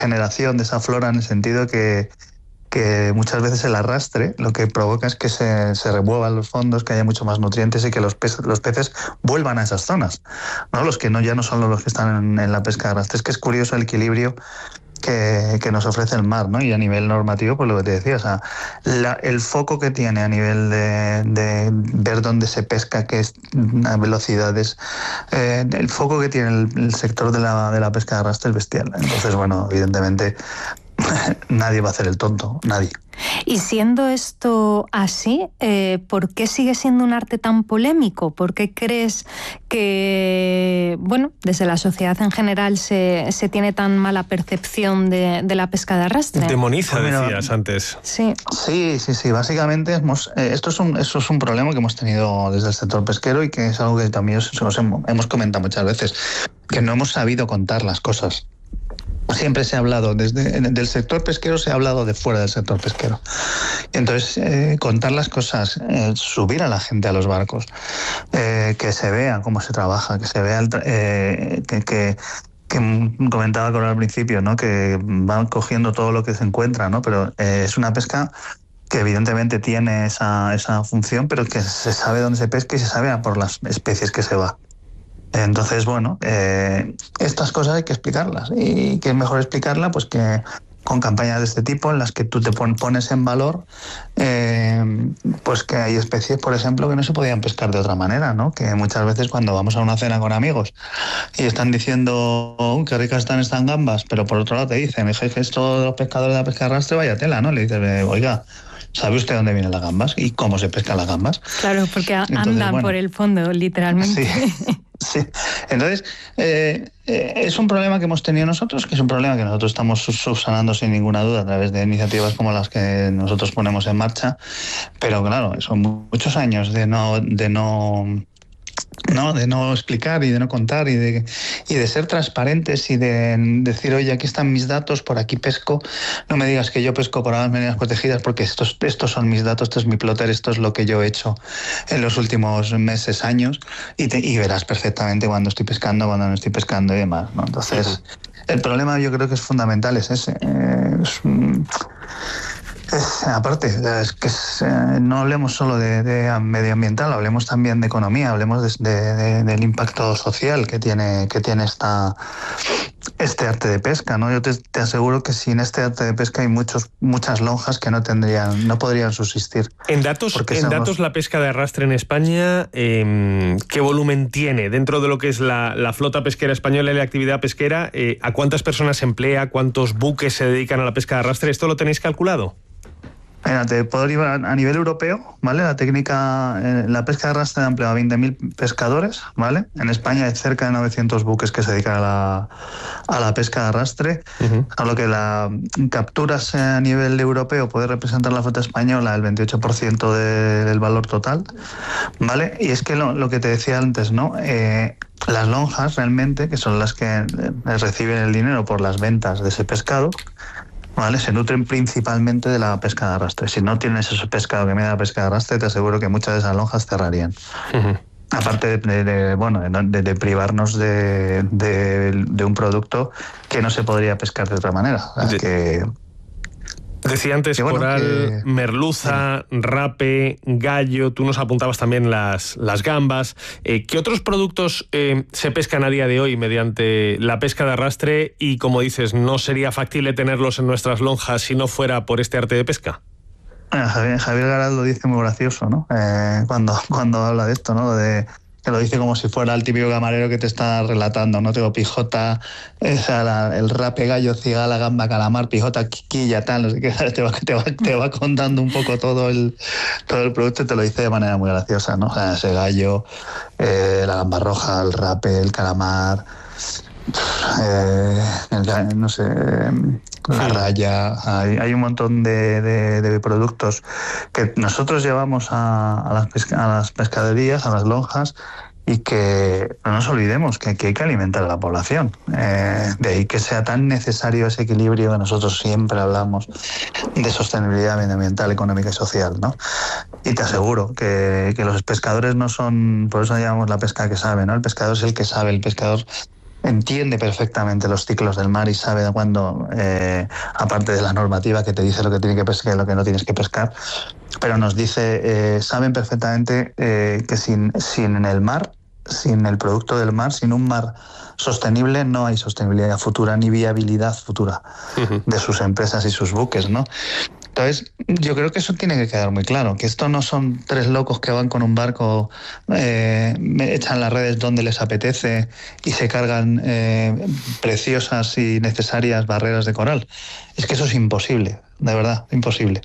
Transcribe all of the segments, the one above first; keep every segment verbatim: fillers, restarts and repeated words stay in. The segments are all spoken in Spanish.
regeneración de esa flora, en el sentido que, que muchas veces el arrastre lo que provoca es que se, se remuevan los fondos, que haya mucho más nutrientes y que los peces, los peces vuelvan a esas zonas, ¿no? Los que no ya no son los que están en, en la pesca de arrastre. Es que es curioso el equilibrio que, que nos ofrece el mar, ¿no? Y a nivel normativo, pues lo que te decía, o sea, la, el foco que tiene a nivel de, de ver dónde se pesca, qué es, a velocidades, eh, el foco que tiene el, el sector de la, de la pesca de arrastre es bestial. Entonces, bueno, evidentemente nadie va a hacer el tonto, nadie. Y siendo esto así, eh, ¿por qué sigue siendo un arte tan polémico? ¿Por qué crees que, bueno, desde la sociedad en general se, se tiene tan mala percepción de, de la pesca de arrastre? Demoniza, Pues mira, decías antes. Sí, sí, sí, sí. Básicamente hemos, eh, esto, es un, esto es un problema que hemos tenido desde el sector pesquero y que es algo que también os, os hemos, hemos comentado muchas veces, que no hemos sabido contar las cosas. Siempre se ha hablado, desde del sector pesquero se ha hablado de fuera del sector pesquero. Entonces, eh, contar las cosas, eh, subir a la gente a los barcos, eh, que se vea cómo se trabaja, que se vea, el, eh, que, que, que comentaba con al principio, ¿no? Que van cogiendo todo lo que se encuentra, ¿no? Pero eh, es una pesca que evidentemente tiene esa, esa función, pero que se sabe dónde se pesca y se sabe por las especies que se va. Entonces, bueno, eh, estas cosas hay que explicarlas. ¿Y qué es mejor explicarla? Pues que con campañas de este tipo en las que tú te pon, pones en valor eh, pues que hay especies, por ejemplo, que no se podían pescar de otra manera, ¿no? Que muchas veces cuando vamos a una cena con amigos y están diciendo oh, qué ricas están estas gambas, pero por otro lado te dicen, el jefe, esto de los pescadores de la pesca de arrastre, vaya tela, ¿no? Le dices, oiga, ¿sabe usted dónde vienen las gambas y cómo se pescan las gambas? Claro, porque Entonces, andan bueno, por el fondo, literalmente. Sí. Sí, entonces eh, eh, es un problema que hemos tenido nosotros, que es un problema que nosotros estamos subsanando sin ninguna duda a través de iniciativas como las que nosotros ponemos en marcha, pero claro, son muchos años de no, de no, no, de no explicar y de no contar y de, y de ser transparentes y de decir, oye, aquí están mis datos, por aquí pesco, no me digas que yo pesco por las medidas protegidas porque estos, estos son mis datos, esto es mi plotter, esto es lo que yo he hecho en los últimos meses, años, y, te, y verás perfectamente cuando estoy pescando, cuando no estoy pescando y demás, ¿no? Entonces, sí. El problema yo creo que es fundamental, es ese. Eh, es, Es, aparte, es que es, eh, no hablemos solo de, de medioambiental, hablemos también de economía, hablemos de, de, de, del impacto social que tiene, que tiene esta, este arte de pesca, ¿no? Yo te, te aseguro que sin este arte de pesca hay muchos, muchas lonjas que no tendrían, no podrían subsistir. En datos, en somos... datos la pesca de arrastre en España, eh, ¿qué volumen tiene dentro de lo que es la, la flota pesquera española y la actividad pesquera? Eh, ¿A cuántas personas se emplea? ¿Cuántos buques se dedican a la pesca de arrastre? ¿Esto lo tenéis calculado? Mira, te puedo ir a nivel europeo, ¿vale? La técnica, eh, la pesca de arrastre ha empleado a veinte mil pescadores, ¿vale? En España hay cerca de novecientos buques que se dedican a la, a la pesca de arrastre, uh-huh. A lo que la capturas a nivel europeo puede representar la flota española el veintiocho por ciento de, del valor total, ¿vale? Y es que lo, lo que te decía antes, ¿no? Eh, las lonjas realmente, que son las que reciben el dinero por las ventas de ese pescado, ¿vale? Se nutren principalmente de la pesca de arrastre. Si no tienes ese pescado que me da la pesca de arrastre, te aseguro que muchas de esas lonjas cerrarían. Uh-huh. Aparte de, de, de bueno, de, de privarnos de, de, de un producto que no se podría pescar de otra manera. O sea, de... que... Decía antes bueno, coral, que... merluza, sí. Rape, gallo, tú nos apuntabas también las, las gambas. Eh, ¿Qué otros productos eh, se pescan a día de hoy mediante la pesca de arrastre y, como dices, no sería factible tenerlos en nuestras lonjas si no fuera por este arte de pesca? Bueno, Javier, Javier Garal lo dice muy gracioso, ¿no? Eh, cuando, cuando habla de esto, ¿no? De... que lo dice como si fuera el típico camarero que te está relatando, ¿no? Tengo pijota, esa, la, el rape, gallo, cigala, gamba, calamar, pijota, quiquilla, tal, no sé qué, te va, te va, te va contando un poco todo el, todo el producto y te lo dice de manera muy graciosa, ¿no? O sea, ese gallo, eh, la gamba roja, el rape, el calamar, eh, el, no sé... la raya, hay, hay un montón de, de, de productos que nosotros llevamos a, a, las pesca, a las pescaderías, a las lonjas, y que no nos olvidemos que, que hay que alimentar a la población. Eh, de ahí que sea tan necesario ese equilibrio que nosotros siempre hablamos de sostenibilidad medioambiental, económica y social, ¿no? Y te aseguro que, que los pescadores no son, por eso llamamos la pesca que sabe, ¿no? El pescador es el que sabe, el pescador entiende perfectamente los ciclos del mar y sabe cuándo, eh, aparte de la normativa que te dice lo que tiene que pescar y lo que no tienes que pescar, pero nos dice, eh, saben perfectamente eh, que sin, sin el mar, sin el producto del mar, sin un mar sostenible, no hay sostenibilidad futura ni viabilidad futura uh-huh. de sus empresas y sus buques, ¿no? Entonces, yo creo que eso tiene que quedar muy claro, que esto no son tres locos que van con un barco, eh, echan las redes donde les apetece y se cargan eh, preciosas y necesarias barreras de coral. Es que eso es imposible, de verdad, imposible.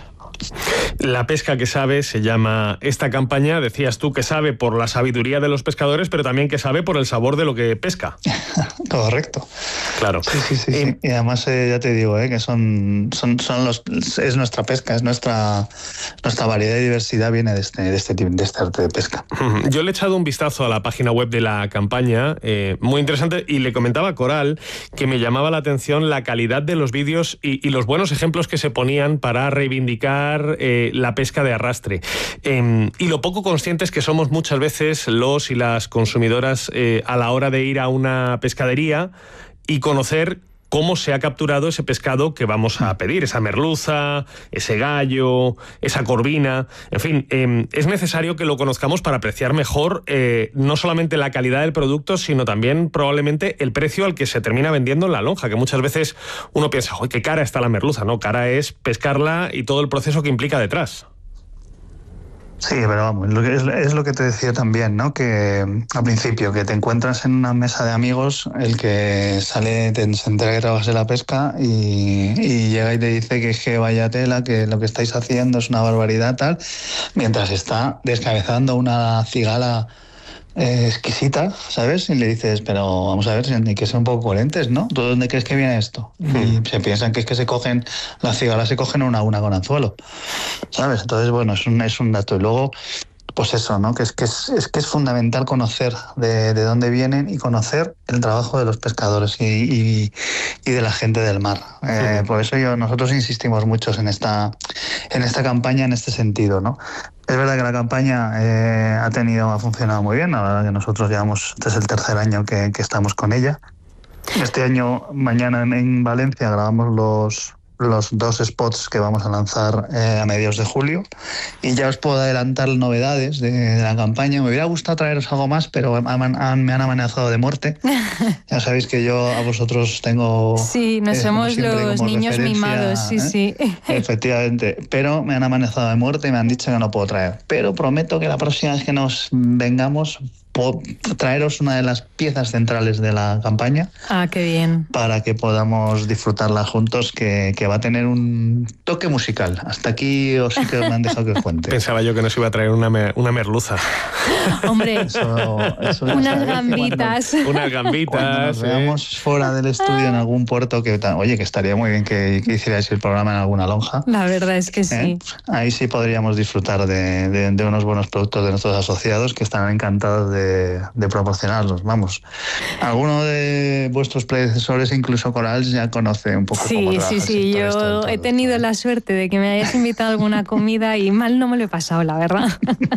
La pesca que sabe se llama esta campaña. Decías tú que sabe por la sabiduría de los pescadores, pero también que sabe por el sabor de lo que pesca. Correcto. Claro. Sí, sí, sí. Eh, sí. Y además eh, ya te digo eh, que son, son, son los, es nuestra pesca, es nuestra, nuestra variedad y diversidad viene de este, de este, de este arte de pesca. Yo le he echado un vistazo a la página web de la campaña, eh, muy interesante, y le comentaba a Coral que me llamaba la atención la calidad de los vídeos y, y los buenos ejemplos que se ponían para reivindicar Eh, la pesca de arrastre. Eh, y lo poco conscientes que somos muchas veces los y las consumidoras eh, a la hora de ir a una pescadería y conocer cómo se ha capturado ese pescado que vamos a pedir, esa merluza, ese gallo, esa corvina, en fin, eh, es necesario que lo conozcamos para apreciar mejor eh, no solamente la calidad del producto, sino también probablemente el precio al que se termina vendiendo en la lonja, que muchas veces uno piensa, ¡ay, qué cara está la merluza! No, cara es pescarla y todo el proceso que implica detrás. Sí, pero vamos, es, es lo que te decía también, ¿no? Que al principio, que te encuentras en una mesa de amigos, el que sale, te, se entera que trabajas en la pesca y, y llega y te dice que, que vaya tela, que lo que estáis haciendo es una barbaridad, tal, mientras está descabezando una cigala eh, exquisita, ¿sabes? Y le dices, pero vamos a ver, hay que ser un poco coherentes, ¿no? ¿Tú dónde crees que viene esto? Y se piensan que es que se cogen, las cigalas se cogen una a una con anzuelo, ¿sabes? Entonces, bueno, es un, es un dato. Y luego, pues eso, ¿no? Que es que es, es, que es fundamental conocer de, de dónde vienen y conocer el trabajo de los pescadores y, y, y de la gente del mar. Eh, por eso yo, nosotros insistimos mucho en esta, en esta campaña, en este sentido, ¿no? Es verdad que la campaña eh, ha tenido, ha funcionado muy bien. La verdad que nosotros llevamos, este es el tercer año que, que estamos con ella. Este año, mañana en, en Valencia, grabamos los, los dos spots que vamos a lanzar eh, a mediados de julio. Y ya os puedo adelantar novedades de, de la campaña. Me hubiera gustado traeros algo más, pero han, han, me han amenazado de muerte. Ya sabéis que yo a vosotros tengo... Sí, nos eh, somos los niños mimados, sí, ¿eh? Sí. Efectivamente. Pero me han amenazado de muerte y me han dicho que no puedo traer. Pero prometo que la próxima vez que nos vengamos... traeros una de las piezas centrales de la campaña. Ah, qué bien. Para que podamos disfrutarla juntos, que, que va a tener un toque musical. Hasta aquí os sí que me han dejado que os cuente. Pensaba yo que nos iba a traer una, me, una merluza. Hombre, eso, eso unas gambitas. Cuando, unas gambitas. Cuando nos sí. veamos fuera del estudio en algún puerto, que oye, que estaría muy bien que, que hicierais el programa en alguna lonja. La verdad es que sí. ¿Eh? Ahí sí podríamos disfrutar de, de, de unos buenos productos de nuestros asociados que estarán encantados de De, de proporcionarlos, vamos. Alguno de vuestros predecesores, incluso Coral, ya conoce un poco sí, cómo trabaja. Sí, sí, sí, yo todo, he tenido todo. La suerte de que me hayas invitado a alguna comida y mal no me lo he pasado, la verdad.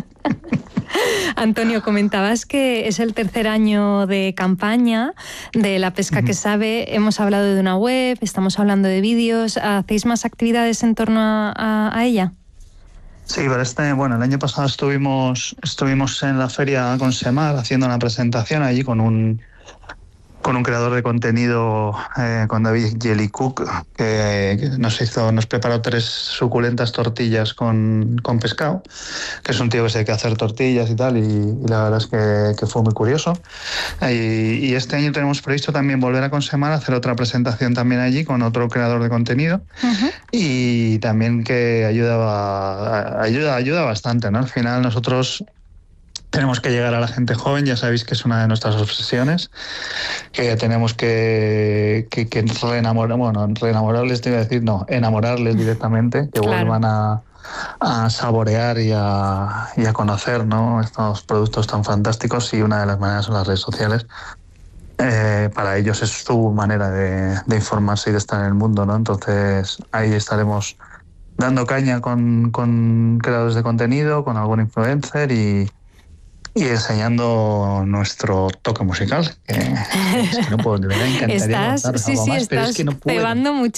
Antonio, comentabas que es el tercer año de campaña de La Pesca que Sabe. Hemos hablado de una web, estamos hablando de vídeos. ¿Hacéis más actividades en torno a, a, a ella? Sí, pero este, bueno, el año pasado estuvimos estuvimos en la feria con Semar haciendo una presentación allí con un con un creador de contenido, eh, con David Jellycook, que, que nos hizo, nos preparó tres suculentas tortillas con, con pescado, que es un tío que se hay que hacer tortillas y tal, y, y la verdad es que, que fue muy curioso. Y, y este año tenemos previsto también volver a Consemar, hacer otra presentación también allí con otro creador de contenido, uh-huh. y también que ayuda, ayuda, ayuda bastante, ¿no? Al final nosotros tenemos que llegar a la gente joven, ya sabéis que es una de nuestras obsesiones, que tenemos que, que, que reenamorar, bueno, reenamorarles, te iba a decir, no, enamorarles directamente, que claro. vuelvan a, a saborear y a, y a conocer, ¿no?, estos productos tan fantásticos, y una de las maneras son las redes sociales. Eh, para ellos es su manera de, de informarse y de estar en el mundo, ¿no? Entonces ahí estaremos dando caña con, con creadores de contenido, con algún influencer y y enseñando nuestro toque musical. Que, es que no puedo, de verdad encantaría estás, sí, algo sí, más, estás pero es que no puedo. cebando muchísimo.